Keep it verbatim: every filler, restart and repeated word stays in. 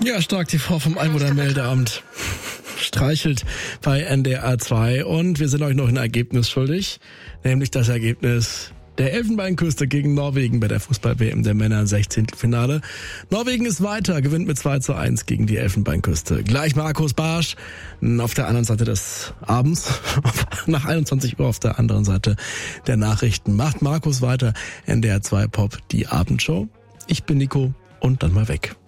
Ja, Stark T V vom Einwohnermeldeamt streichelt bei N D R zwei und wir sind euch noch ein Ergebnis schuldig, nämlich das Ergebnis der Elfenbeinküste gegen Norwegen bei der Fußball-W M der Männer im Sechzehntelfinale. Norwegen ist weiter, gewinnt mit zwei zu eins gegen die Elfenbeinküste. Gleich Markus Barsch auf der anderen Seite des Abends, nach einundzwanzig Uhr auf der anderen Seite der Nachrichten. Macht Markus weiter, N D R zwei Pop, die Abendshow. Ich bin Nico und dann mal weg.